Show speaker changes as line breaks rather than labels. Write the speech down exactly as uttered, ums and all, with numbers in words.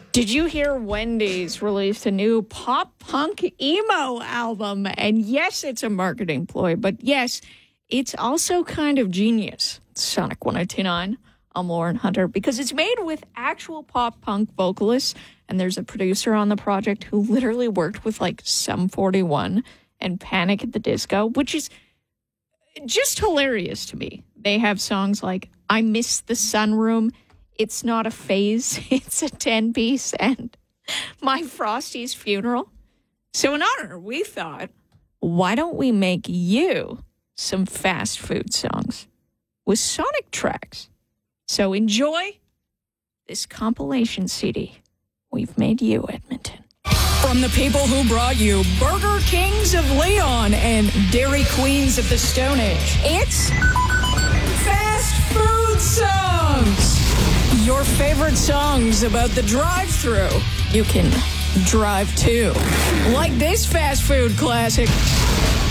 Did you hear Wendy's released a new pop punk emo album? And yes, it's a marketing ploy, but yes, it's also kind of genius. Sonic one oh two point nine. I'm Lauren Hunter, because it's made with actual pop punk vocalists, and there's a producer on the project who literally worked with like Sum forty-one and Panic at the Disco, which is just hilarious to me. They have songs like I Miss the Sunroom, It's Not a Phase, It's a ten-piece, and My Frosty's Funeral. So in honor, we thought, why don't we make you some fast food songs with Sonic tracks? So enjoy this compilation C D. We've made you, Edmonton. From the people who brought you Burger Kings of Leon and Dairy Queens of the Stone Age, it's Fast Food Songs. Your favorite songs about the drive-thru. You can drive to. Like this fast food classic.